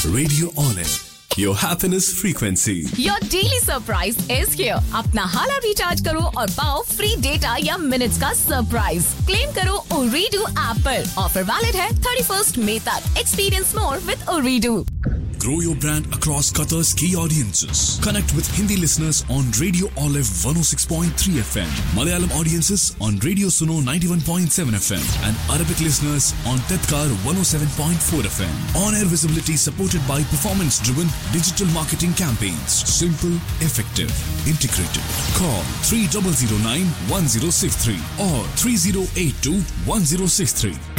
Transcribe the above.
Radio Olive, your happiness frequency. Your daily surprise is here. अपना हाला recharge करो और पाओ फ्री डेटा या मिनट्स का सरप्राइज। क्लेम करो Ooredoo ऐप पर। ऑफर वैलिड है 31st मई तक। Experience more with Ooredoo. Grow your brand across Qatar's key audiences. Connect with Hindi listeners on Radio Olive 106.3 FM, Malayalam audiences on Radio Suno 91.7 FM, and Arabic listeners on Tedkar 107.4 FM. On-air visibility supported by performance-driven digital marketing campaigns. Simple, effective, integrated. Call 3009-1063 or 3082-1063.